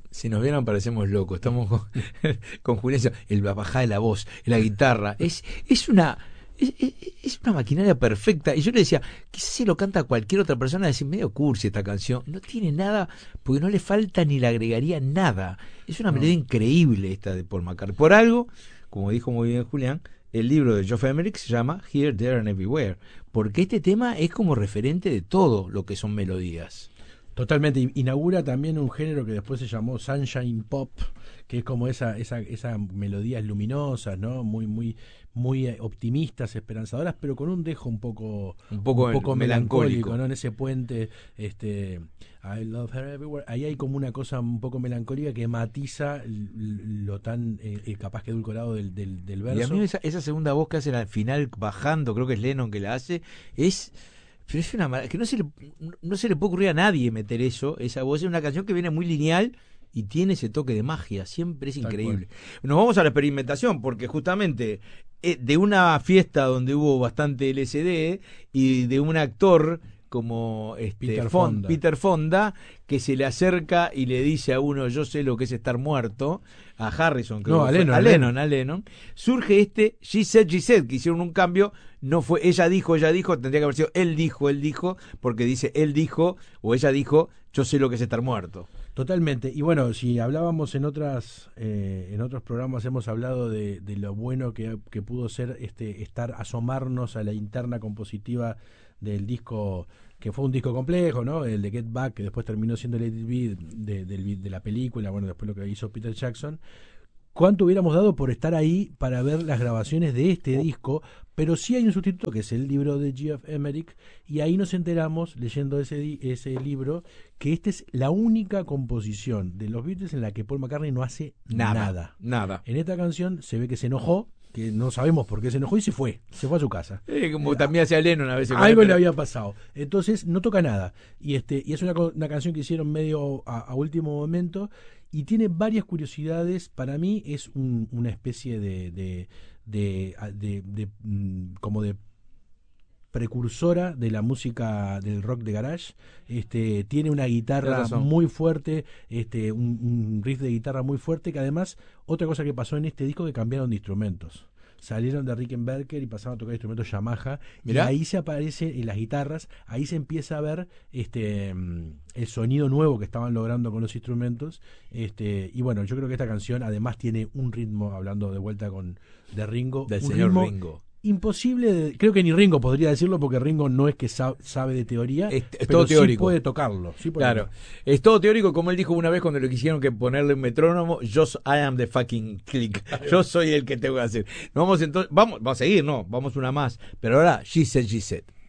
Si nos vieran parecemos locos. Estamos con Julián, la bajada de la voz, la guitarra. Es una maquinaria perfecta. Y yo le decía, quizás si lo canta cualquier otra persona, decir medio cursi esta canción. No tiene nada, porque no le falta ni le agregaría nada. Es una melodía increíble esta de Paul McCartney. Por algo, como dijo muy bien Julián, el libro de Geoff Emerick se llama Here, There and Everywhere, porque este tema es como referente de todo lo que son melodías. Totalmente, inaugura también un género que después se llamó Sunshine Pop, que es como esa melodías luminosas, ¿no? Muy optimistas, esperanzadoras, pero con un dejo un poco melancólico, ¿no? En ese puente, I love her everywhere. Ahí hay como una cosa un poco melancólica que matiza lo tan capaz que edulcorado del verso. Y a mí esa segunda voz que hace al final bajando, creo que es Lennon que la hace, pero es una que no se le puede ocurrir a nadie meter esa voz. Es una canción que viene muy lineal y tiene ese toque de magia, siempre es increíble. Nos vamos a la experimentación, porque justamente de una fiesta donde hubo bastante LSD y de un actor como Peter Fonda, que se le acerca y le dice a uno, yo sé lo que es estar muerto, a Harrison, creo, a Lennon, surge She Said, que hicieron un cambio, no fue ella dijo, tendría que haber sido él dijo, porque dice él dijo, o ella dijo, yo sé lo que es estar muerto. Totalmente. Y bueno, si hablábamos en otros programas, hemos hablado de lo bueno que pudo ser asomarnos a la interna compositiva del disco, que fue un disco complejo, ¿no? El de Get Back, que después terminó siendo el Let It Be de la película, bueno, después lo que hizo Peter Jackson. ¿Cuánto hubiéramos dado por estar ahí para ver las grabaciones de este disco? Pero sí hay un sustituto, que es el libro de Geoff Emerick, y ahí nos enteramos, leyendo ese libro, que esta es la única composición de los Beatles en la que Paul McCartney no hace nada. En esta canción se ve que se enojó, que no sabemos por qué se enojó, y se fue a su casa. Como también hacía Lennon a veces. Algo le había pasado. Entonces no toca nada. Y es una canción que hicieron medio a último momento, y tiene varias curiosidades. Para mí es una especie de como de precursora de la música del rock de garage. Tiene una guitarra muy fuerte, un riff de guitarra muy fuerte, que además, otra cosa que pasó en este disco, que cambiaron de instrumentos. Salieron de Rickenbacker y pasaron a tocar instrumentos Yamaha. ¿Mirá? Y ahí se aparece en las guitarras, ahí se empieza a ver el sonido nuevo que estaban logrando con los instrumentos. Y bueno, yo creo que esta canción además tiene un ritmo, hablando de vuelta de Ringo, del señor Ringo. Imposible, creo que ni Ringo podría decirlo, porque Ringo no es que sabe de teoría, es pero todo teórico. Sí puede tocarlo. Claro, es todo teórico, como él dijo una vez cuando le quisieron que ponerle un metrónomo, I am the fucking click, yo soy el que tengo que hacer. Vamos a seguir, vamos una más, pero ahora She Said.